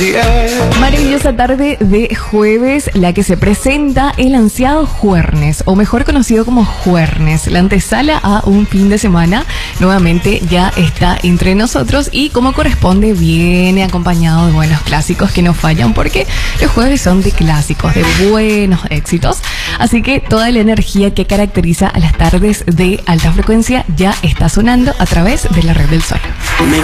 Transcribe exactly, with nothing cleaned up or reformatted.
Maravillosa tarde de jueves, la que se presenta el ansiado Juernes, o mejor conocido como Juernes. La antesala a un fin de semana nuevamente ya está entre nosotros y, como corresponde, viene acompañado de buenos clásicos que no fallan, porque los jueves son de clásicos, de buenos éxitos. Así que toda la energía que caracteriza a las tardes de alta frecuencia ya está sonando a través de la Red del Sol.